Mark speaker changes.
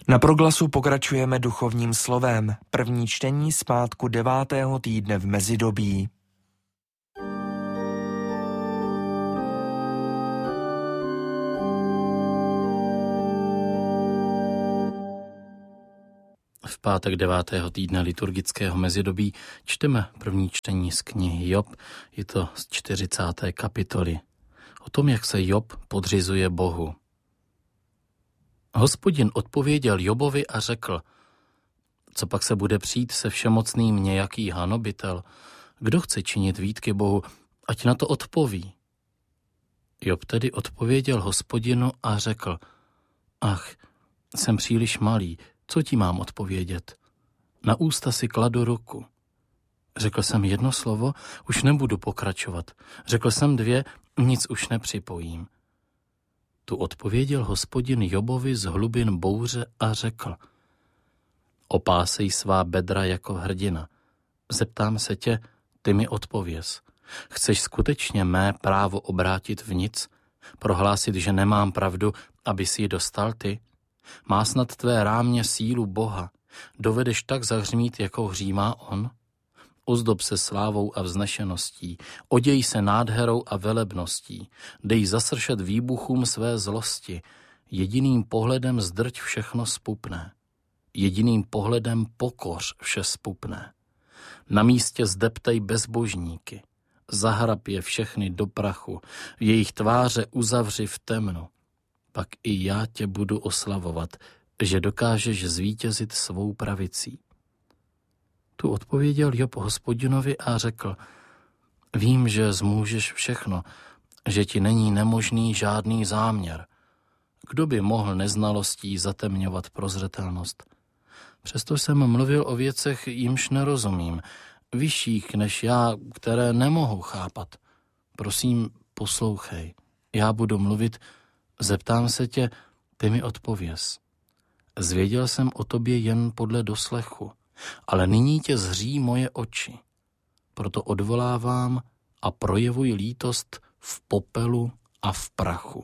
Speaker 1: Na Proglasu pokračujeme duchovním slovem. První čtení z pátku 9. týdne v mezidobí.
Speaker 2: V pátek 9. týdne liturgického mezidobí čteme první čtení z knihy Job, je to z 40. kapitoly. O tom, jak se Job podřizuje Bohu. Hospodin odpověděl Jobovi a řekl: co pak se bude přijít se všemocným nějaký hanobitel? Kdo chce činit výtky Bohu, ať na to odpoví. Job tedy odpověděl Hospodinu a řekl: ach, jsem příliš malý, co ti mám odpovědět? Na ústa si kladu ruku. Řekl jsem jedno slovo, už nebudu pokračovat. Řekl jsem dvě, nic už nepřipojím. Tu odpověděl Hospodin Jobovi z hlubin bouře a řekl: opásej svá bedra jako hrdina. Zeptám se tě, ty mi odpověz. Chceš skutečně mé právo obrátit v nic? Prohlásit, že nemám pravdu, aby si ji dostal ty? Má snad tvé rámě sílu Boha? Dovedeš tak zahřmít, jako hřímá on? Ozdob se slávou a vznešeností, oděj se nádherou a velebností, dej zasršet výbuchům své zlosti, jediným pohledem zdrť všechno spupné, jediným pohledem pokoř vše spupné. Na místě zdeptej bezbožníky, zahrab je všechny do prachu, jejich tváře uzavři v temnu. Pak i já tě budu oslavovat, že dokážeš zvítězit svou pravicí. Tu odpověděl Job Hospodinovi a řekl: vím, že zmůžeš všechno, že ti není nemožný žádný záměr. Kdo by mohl neznalostí zatemňovat prozřetelnost? Přesto jsem mluvil o věcech, jimž nerozumím, vyšších než já, které nemohu chápat. Prosím, poslouchej, já budu mluvit, zeptám se tě, ty mi odpověz. Zvěděl jsem o tobě jen podle doslechu, ale nyní tě zří moje oči. Proto odvolávám a projevuji lítost v popelu a v prachu.